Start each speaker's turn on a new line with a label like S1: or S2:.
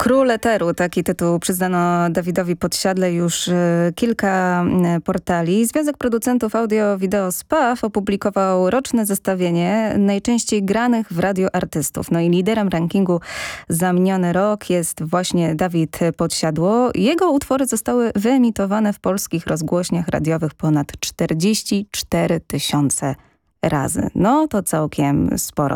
S1: Król Eteru, taki tytuł przyznano Dawidowi Podsiadle. Już kilka portali. Związek Producentów Audio-Wideo SPAW opublikował roczne zestawienie najczęściej granych w radio artystów. No i liderem rankingu za miniony rok jest właśnie Dawid Podsiadło. Jego utwory zostały wyemitowane w polskich rozgłośniach radiowych ponad 44 000 razy. No to całkiem sporo.